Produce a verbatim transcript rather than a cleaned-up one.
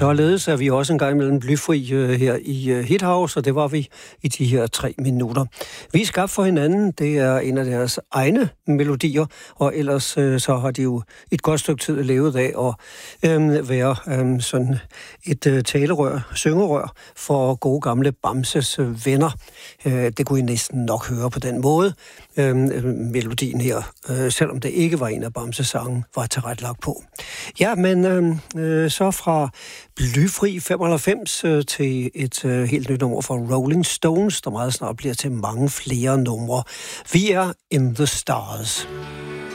Således er vi også en gang imellem blyfri uh, her i uh, Hithouse, og det var vi i de her tre minutter. Vi er skabt for hinanden, det er en af deres egne melodier, og ellers uh, så har de jo et godt stykke tid levet af at um, være um, sådan et uh, talerør, syngerør for gode gamle Bamses uh, venner. Uh, det kunne I næsten nok høre på den måde. Uh, melodien her, uh, selvom det ikke var en af Bamses sange, var tilrettelagt på. Ja, men uh, uh, så fra blyfri femoghalvfems øh, til et øh, helt nyt nummer fra Rolling Stones, der meget snart bliver til mange flere numre. Vi er In The Stars.